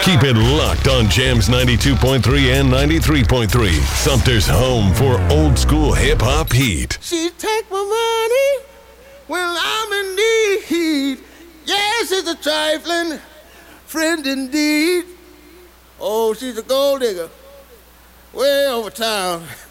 Keep it locked on Jams 92.3 and 93.3. Sumter's home for old school hip hop heat. She take my money when I'm in need. Yes, it's a trifling friend indeed. Oh, she's a gold digger way over town.